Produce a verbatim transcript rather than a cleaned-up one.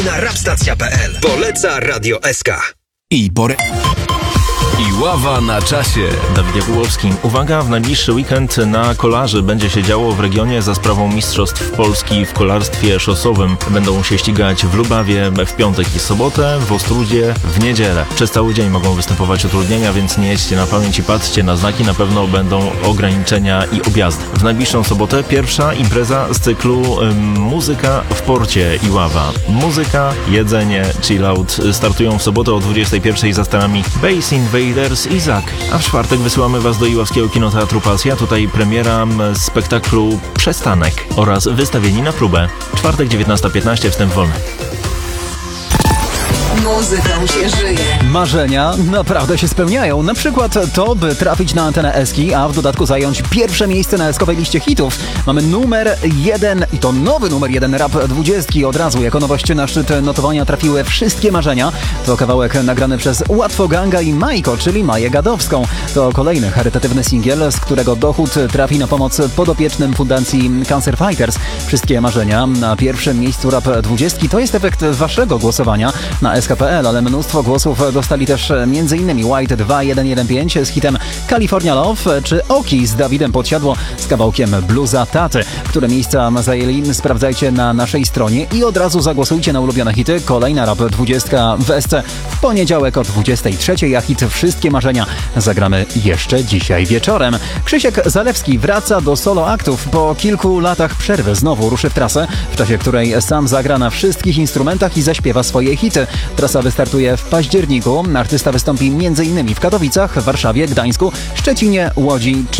Na rapstacja kropka p l poleca Radio S K. I pore... Iława na czasie. Dawid Jakubowski. Uwaga, w najbliższy weekend na Kolarzy będzie się działo w regionie za sprawą Mistrzostw Polski w kolarstwie szosowym. Będą się ścigać w Lubawie w piątek i sobotę, w Ostródzie w niedzielę. Przez cały dzień mogą występować utrudnienia, więc nie jedźcie na pamięć i patrzcie na znaki, na pewno będą ograniczenia i objazdy. W najbliższą sobotę pierwsza impreza z cyklu ym, Muzyka w porcie Iława. Muzyka, jedzenie, chill out startują w sobotę o dwudziestej pierwszej za sterami Bass Invaders i Zak. A w czwartek wysyłamy Was do Iławskiego Kinoteatru Pasja. Tutaj premiera spektaklu Przestanek oraz wystawieni na próbę. Czwartek dziewiętnasta piętnaście, wstęp wolny. Muzyką się żyje. Marzenia naprawdę się spełniają. Na przykład to, by trafić na antenę Eski, a w dodatku zająć pierwsze miejsce na eskowej liście hitów. Mamy numer jeden i to nowy numer jeden Rap dwudziestki. Od razu jako nowość na szczyt notowania trafiły Wszystkie Marzenia. To kawałek nagrany przez Łatwo Ganga i Majko, czyli Maję Gadowską. To kolejny charytatywny singiel, z którego dochód trafi na pomoc podopiecznym Fundacji Cancer Fighters. Wszystkie Marzenia na pierwszym miejscu Rap dwudziestki to jest efekt waszego głosowania na S K kropka p l, ale mnóstwo głosów dostali też m.in. White dwa jeden jeden pięć z hitem California Love, czy Oki z Dawidem Podsiadło z kawałkiem Bluza Taty. Które miejsca zajęli, sprawdzajcie na naszej stronie i od razu zagłosujcie na ulubione hity. Kolejna Rap dwudziestka w S C w poniedziałek o dwudziestej trzeciej, a hit Wszystkie Marzenia zagramy jeszcze dzisiaj wieczorem. Krzysiek Zalewski wraca do solo aktów. Po kilku latach przerwy znowu ruszy w trasę, w czasie której sam zagra na wszystkich instrumentach i zaśpiewa swoje hity. Trasa wystartuje w październiku. Artysta wystąpi m.in. w Katowicach, Warszawie, Gdańsku, Szczecinie, Łodzi czy